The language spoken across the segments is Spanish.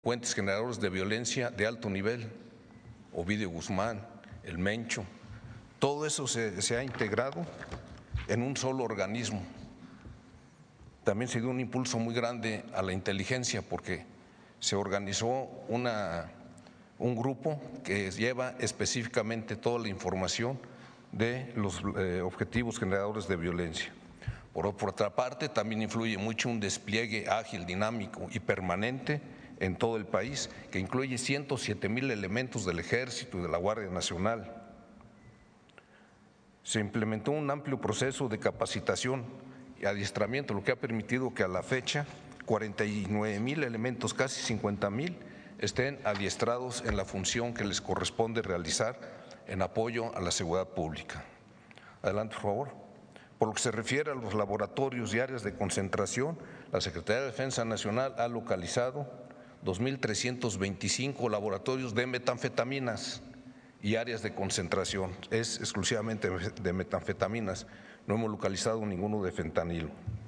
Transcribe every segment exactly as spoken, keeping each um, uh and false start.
delincuentes generadores de violencia de alto nivel, Ovidio Guzmán, el Mencho, todo eso se, se ha integrado en un solo organismo. También se dio un impulso muy grande a la inteligencia porque se organizó una, un grupo que lleva específicamente toda la información de los eh, objetivos generadores de violencia. Por, por otra parte, también influye mucho un despliegue ágil, dinámico y permanente en todo el país, que incluye ciento siete mil elementos del Ejército y de la Guardia Nacional. Se implementó un amplio proceso de capacitación y adiestramiento, lo que ha permitido que a la fecha cuarenta y nueve mil elementos, casi cincuenta mil, estén adiestrados en la función que les corresponde realizar en apoyo a la seguridad pública. Adelante, por favor. Por lo que se refiere a los laboratorios y áreas de concentración, la Secretaría de Defensa Nacional ha localizado dos mil trescientos veinticinco laboratorios de metanfetaminas y áreas de concentración, es exclusivamente de metanfetaminas, no hemos localizado ninguno de fentanilo.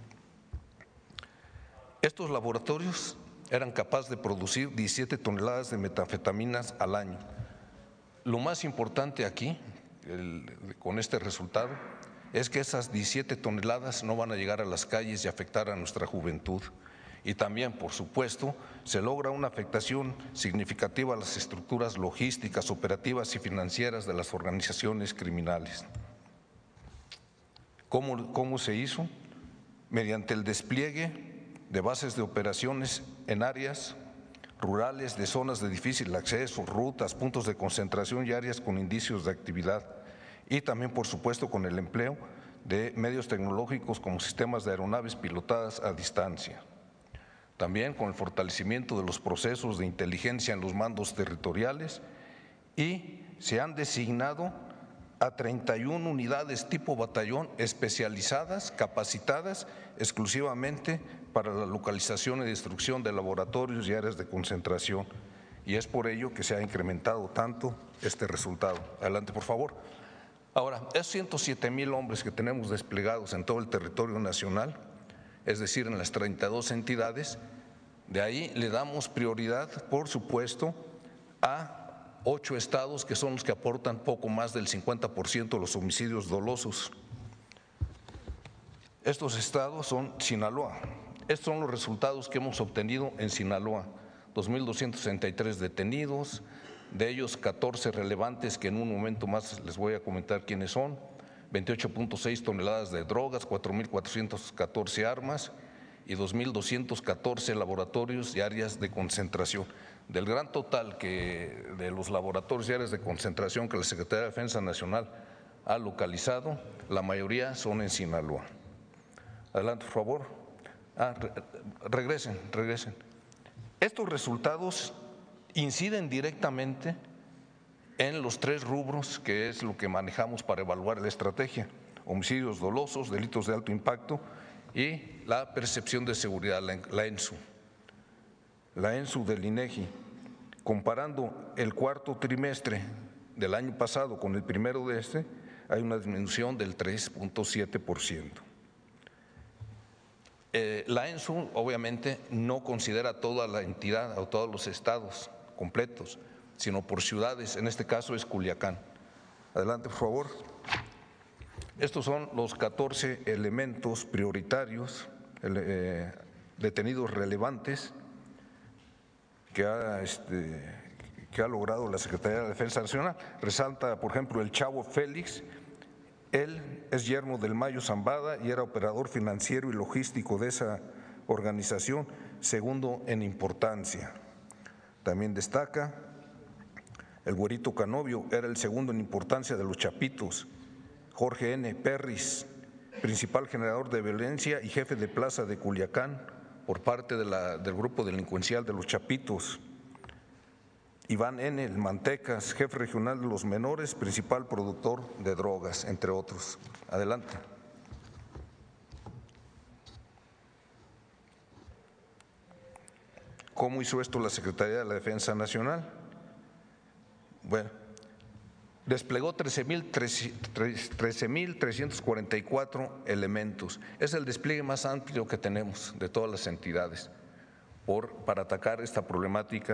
Estos laboratorios eran capaces de producir diecisiete toneladas de metanfetaminas al año. Lo más importante aquí, el, con este resultado, es que esas diecisiete toneladas no van a llegar a las calles y afectar a nuestra juventud. Y también, por supuesto, se logra una afectación significativa a las estructuras logísticas, operativas y financieras de las organizaciones criminales. ¿Cómo, cómo se hizo? Mediante el despliegue de bases de operaciones en áreas rurales, de zonas de difícil acceso, rutas, puntos de concentración y áreas con indicios de actividad. Y también, por supuesto, con el empleo de medios tecnológicos como sistemas de aeronaves pilotadas a distancia. También con el fortalecimiento de los procesos de inteligencia en los mandos territoriales y se han designado a treinta y una unidades tipo batallón especializadas, capacitadas exclusivamente para la localización y destrucción de laboratorios y áreas de concentración. Y es por ello que se ha incrementado tanto este resultado. Adelante, por favor. Ahora, esos ciento siete mil hombres que tenemos desplegados en todo el territorio nacional, es decir, en las treinta y dos entidades, de ahí le damos prioridad, por supuesto, a ocho estados que son los que aportan poco más del cincuenta por ciento de los homicidios dolosos. Estos estados son Sinaloa. Estos son los resultados que hemos obtenido en Sinaloa: dos mil doscientos sesenta y tres detenidos, de ellos catorce relevantes que en un momento más les voy a comentar quiénes son, veintiocho punto seis toneladas de drogas, cuatro mil cuatrocientas catorce armas y dos mil doscientos catorce laboratorios y áreas de concentración. Del gran total que de los laboratorios y áreas de concentración que la Secretaría de Defensa Nacional ha localizado, la mayoría son en Sinaloa. Adelante, por favor. Ah, re, regresen, regresen. Estos resultados inciden directamente en los tres rubros que es lo que manejamos para evaluar la estrategia: homicidios dolosos, delitos de alto impacto y la percepción de seguridad, la ENSU. La ENSU del INEGI, comparando el cuarto trimestre del año pasado con el primero de este, hay una disminución del tres punto siete por ciento. Eh, la ENSU obviamente no considera toda la entidad o todos los estados completos, sino por ciudades, en este caso es Culiacán. Adelante, por favor. Estos son los catorce elementos prioritarios, eh, detenidos relevantes que ha, este, que ha logrado la Secretaría de Defensa Nacional. Resalta, por ejemplo, el Chavo Félix. Él es yerno del Mayo Zambada y era operador financiero y logístico de esa organización, segundo en importancia. También destaca el Güerito Canovio, era el segundo en importancia de los Chapitos. Jorge N. Perris, principal generador de violencia y jefe de plaza de Culiacán por parte de la, del grupo delincuencial de los Chapitos. Iván N. El Mantecas, jefe regional de los menores, principal productor de drogas, entre otros. Adelante. ¿Cómo hizo esto la Secretaría de la Defensa Nacional? Bueno, desplegó trece mil trescientos cuarenta y cuatro elementos. Es el despliegue más amplio que tenemos de todas las entidades. por, para atacar esta problemática